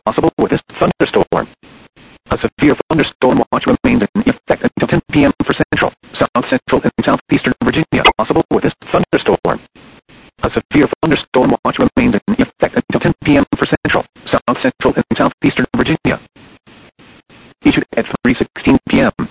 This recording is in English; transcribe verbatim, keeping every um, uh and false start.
possible with this thunderstorm. A severe thunderstorm watch remains in effect until ten p m for central, south central, and southeastern Virginia. Possible with this thunderstorm. A severe thunderstorm watch remains in effect until ten p m for central, south central, and southeastern Virginia. Issued at three sixteen p m